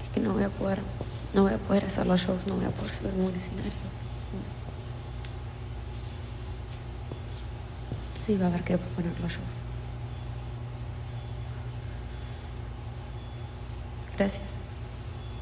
Es que no voy a poder hacer los shows, no voy a poder subirme a un escenario. Sí, va a haber que poner los shows. Gracias.